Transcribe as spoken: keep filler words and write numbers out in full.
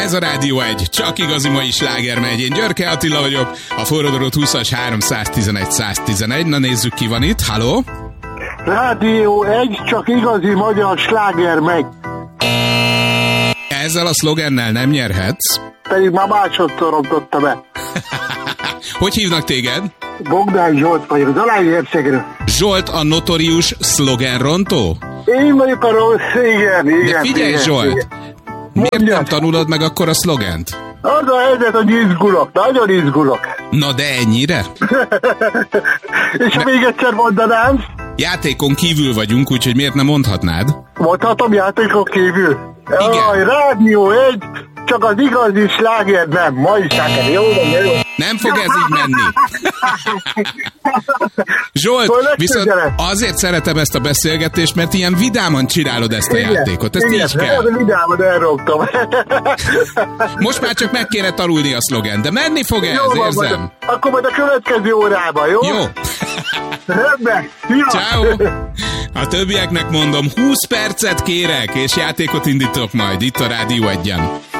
Ez a Rádió egy, csak igazi mai sláger megy. Én Györke Attila vagyok, a forradalot húszas háromszáztizenegy száztizenegy. Na nézzük, ki van itt. Halló? Rádió egy, csak igazi magyar sláger megy. Ezzel a szlogennel nem nyerhetsz. Pedig már másodszor rontotta be. Hogy hívnak téged? Bogdán Zsolt vagyok, az Zalaegerszegről. Zsolt a notorius szlogenrontó? Én vagyok a rossz, igen, igen. De figyelj, igen, Zsolt, igen. miért Mondjad. nem tanulod meg akkor a szlogent? Az a helyzet, hogy izgulok, nagyon izgulok. Na de ennyire? És ha még egyszer mondanám, Játékon kívül vagyunk, úgyhogy miért nem mondhatnád? mondhatom játékok kívül. Igen. Jaj, Rádió egy, csak az igazi sláger nem. Ma is sláger, jó, jó. Nem fog ez így menni. Zsolt, Szóval viszont legközelebb. azért szeretem ezt a beszélgetést, mert ilyen vidáman csinálod ezt a Igen, játékot. Ezt igen, így kell. Ez a vidámat elrogtam. Most már csak meg kéne tanulni a szlogen, de menni fog ez, Jó van, érzem. majd- Akkor majd a következő órában, jó? Jó. Rendben. Szia. Ciao. A többieknek mondom, húsz percet kérek, és játékot indítok majd itt a Rádió egyen.